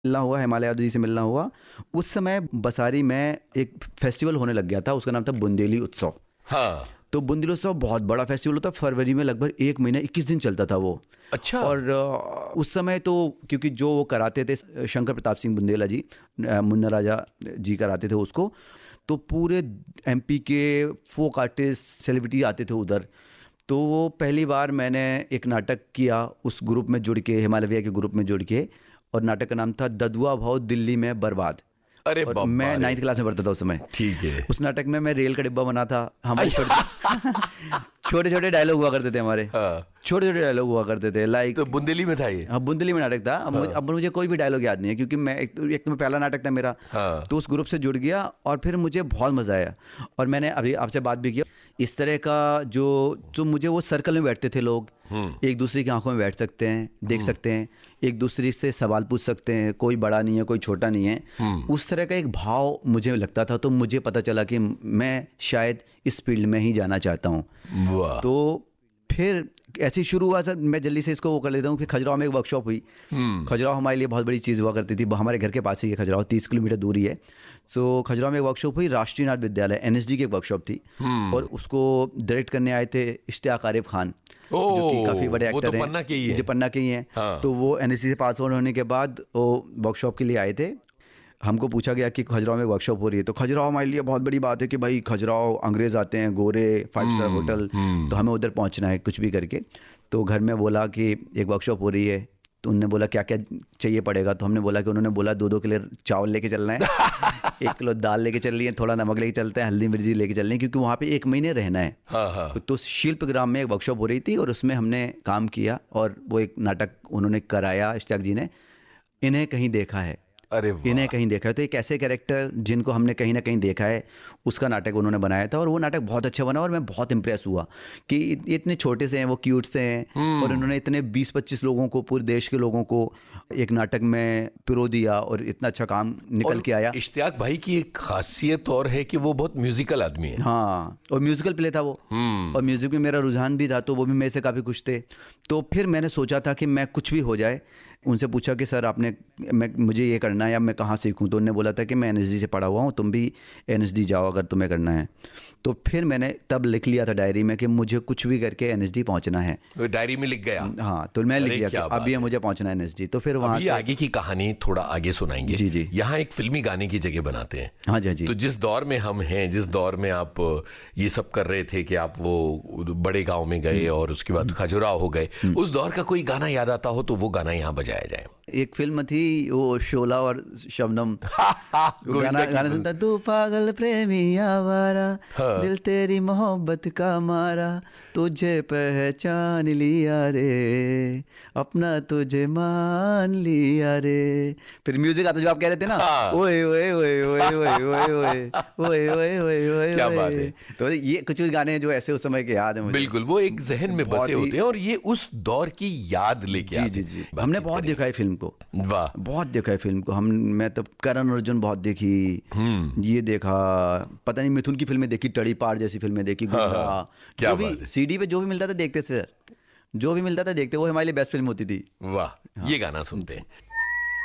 मिलना हुआ, हिमालय यादव जी से मिलना हुआ। उस समय बसारी में एक फेस्टिवल होने लग गया था, उसका नाम था बुंदेली उत्सव। हाँ। तो बुंदेली उत्सव बहुत बड़ा फेस्टिवल होता, फरवरी में लगभग 1 महीना 21 दिन चलता था वो। अच्छा। और उस समय तो क्योंकि जो वो कराते थे शंकर प्रताप सिंह बुंदेला जी, मुन्ना राजा जी कराते थे उसको। तो पूरे एमपी के फोक आर्टिस्ट सेलिब्रिटी आते थे उधर। तो वो पहली बार मैंने एक नाटक किया उस ग्रुप में जुड़ के, हिमालय के ग्रुप में जुड़ के। और नाटक का नाम था ददुआ भाव दिल्ली में बर्बाद। अरे और बाबा मैं रे। 9th क्लास में पढ़ता था उस समय। ठीक है। उस नाटक में मैं रेल का डिब्बा बना था। हमारे छोटे हाँ। छोटे छोटे डायलॉग हुआ करते थे हमारे। छोटे छोटे डायलॉग हुआ करते थे, लाइक। तो बुंदेली में था ये? हाँ, बुंदेली में नाटक था। अब मुझे कोई भी डायलॉग याद नहीं है, क्योंकि मैं एक तो पहला नाटक था मेरा। हाँ। तो उस ग्रुप से जुड़ गया और फिर मुझे बहुत मज़ा आया। और मैंने अभी आपसे बात भी किया, इस तरह का जो मुझे वो सर्कल में बैठते थे लोग, एक दूसरे की आंखों में बैठ सकते हैं, देख सकते हैं, एक दूसरे से सवाल पूछ सकते हैं, कोई बड़ा नहीं है कोई छोटा नहीं है, उस तरह का एक भाव मुझे लगता था। तो मुझे पता चला कि मैं शायद इस फील्ड में ही जाना चाहता हूँ। वाह। तो फिर ऐसे ही शुरू हुआ सर। मैं जल्दी से इसको वो कर लेता हूँ। फिर खजुराहो में एक वर्कशॉप हुई। खजुराहो हमारे लिए बहुत बड़ी चीज़ हुआ करती थी, हमारे घर के पास ही है खजुराहो, 30 किलोमीटर दूरी है। सो खजुराहो में एक वर्कशॉप हुई, राष्ट्रीय नाट्य विद्यालय एनएसडी की एक वर्कशॉप थी। और उसको डायरेक्ट करने आए थे इश्तियाक आरिफ खान, जो कि काफ़ी बड़े वो एक्टर तो हैं, पन्ना के ही है। जो पन्ना के ही हैं। हाँ। तो वो एनएसडी से पास आउट होने के बाद वो वर्कशॉप के लिए आए थे। हमको पूछा गया कि खजुराहो में वर्कशॉप हो रही है। तो खजुराहो हमारे लिए बहुत बड़ी बात है कि भाई खजुराहो अंग्रेज़ आते हैं, गोरे, 5 स्टार होटल, तो हमें उधर पहुंचना है कुछ भी करके। तो घर में बोला कि एक वर्कशॉप हो रही है। तो उनने बोला क्या क्या चाहिए पड़ेगा। तो हमने बोला कि उन्होंने बोला 2-2 किलो चावल लेके चलना है, 1 किलो दाल लेके चल रही है, थोड़ा नमक लेके चलते हैं, हल्दी मिर्ची लेके चलनी है, क्योंकि वहाँ पे 1 महीने रहना है। हाँ हाँ। तो शिल्प ग्राम में एक वर्कशॉप हो रही थी और उसमें हमने काम किया। और वो एक नाटक उन्होंने कराया, इश्तियाक जी ने, इन्हें कहीं देखा है। अरे इन्हें वाह। कहीं देखा है। तो एक ऐसे कैरेक्टर जिनको हमने कहीं ना कहीं देखा है, उसका नाटक उन्होंने बनाया था। और वो नाटक बहुत अच्छा बना और मैं बहुत इम्प्रेस हुआ कि इतने छोटे से हैं, वो क्यूट से हैं, और उन्होंने इतने 20-25 लोगों को, पूरे देश के लोगों को एक नाटक में पिरो दिया और इतना अच्छा काम निकल के आया। इश्तियाक भाई की एक खासियत और है कि वो बहुत म्यूजिकल आदमी है। हाँ, और म्यूजिकल प्ले था वो। और म्यूजिक में मेरा रुझान भी था, तो वो भी मेरे से काफ़ी खुश थे। तो फिर मैंने सोचा था कि मैं कुछ भी हो जाए। उनसे पूछा कि सर मुझे ये करना है, अब मैं कहाँ सीखूं। तो उन्होंने बोला था कि मैं एनएसडी से पढ़ा हुआ हूँ, तुम भी एनएसडी जाओ अगर तुम्हें करना है। तो फिर मैंने तब लिख लिया था डायरी में कि मुझे कुछ भी करके एनएसडी पहुँचना है। वो डायरी में लिख गया? हाँ, तो मैं लिख अरे लिया कि क्या बात अभी है। मुझे पहुँचना है एनएसडी। तो फिर वहाँ अभी से आगे की कहानी थोड़ा आगे सुनाएंगे। जी जी। यहाँ एक फिल्मी गाने की जगह बनाते हैं। हाँ जी, हाँ जी। तो जिस दौर में हम हैं, जिस दौर में आप ये सब कर रहे थे कि आप वो बड़े गांव में गए और उसके बाद खजुराहो हो गए, उस दौर का कोई गाना याद आता हो तो वो गाना यहाँ बजाया जाए। एक फिल्म थी वो, शोला और शबनम। वो गोविंदा की गाना सुनता, तू पागल प्रेमी आवारा, हाँ। दिल तेरी मोहब्बत का मारा, तुझे पहचान लिया रे, अपना तुझे मान लिया रे। फिर म्यूजिक आता जो आप कह रहे थे ना, हाँ। ओए ओए ओए ओए ओए ओए ओए ओए ओए ओए ओए। क्या बात है। तो ये कुछ गाने हैं जो ऐसे उस समय के याद है मुझे। बिल्कुल, वो एक जहन में बहुत बसे ही- होते हैं और ये उस दौर की याद लेके जी आते जी हैं। जी, बातचीत हमने बहुत करेंगे। देखा है फिल्म को। वाह। बहुत देखा है फिल्म को मैं तो करण अर्जुन बहुत देखी, ये देखा, पता नहीं मिथुन की फिल्में देखी, टड़ी पार जैसी फिल्में देखी, हाँ, गुंडा। हाँ, क्या जो बात भी है। सीडी पे जो भी मिलता था देखते थे सर, जो भी मिलता था देखते, वो हमारे लिए बेस्ट फिल्म होती थी। वाह, ये गाना सुनते हैं।